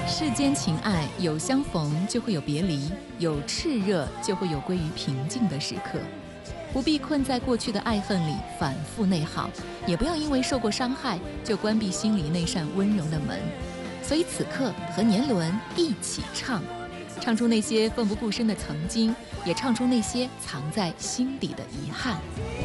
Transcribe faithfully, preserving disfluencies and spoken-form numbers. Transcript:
世间情爱，有相逢就会有别离，有炽热就会有归于平静的时刻。不必困在过去的爱恨里反复内耗，也不要因为受过伤害就关闭心里那扇温柔的门。所以此刻和年轮一起唱，唱出那些奋不顾身的曾经，也唱出那些藏在心底的遗憾。